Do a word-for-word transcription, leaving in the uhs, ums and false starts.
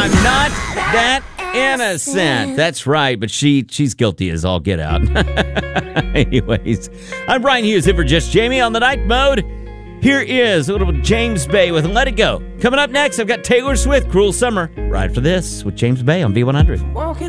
I'm not that innocent. That's right, but she she's guilty as all get out. Anyways, I'm Brian Hughes here for Just Jamie on the night mode. Here is a little James Bay with Let It Go. Coming up next, I've got Taylor Swift, Cruel Summer. Right after this with James Bay on V one hundred. Walking